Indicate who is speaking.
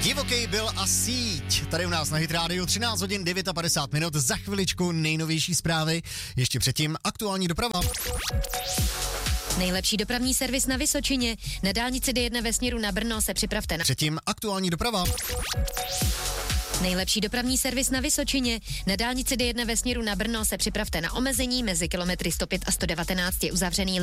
Speaker 1: Divokej byl a síť. Tady u nás na Hit Radio 13 hodin 59 minut. Za chviličku nejnovější zprávy. Ještě předtím aktuální doprava.
Speaker 2: Nejlepší dopravní servis na Vysočině. Na dálnici D1 ve směru na Brno se připravte na...
Speaker 1: Předtím aktuální doprava.
Speaker 2: Nejlepší dopravní servis na Vysočině. Na dálnici D1 ve směru na Brno se připravte na omezení mezi kilometry 105 a 119 je uzavřený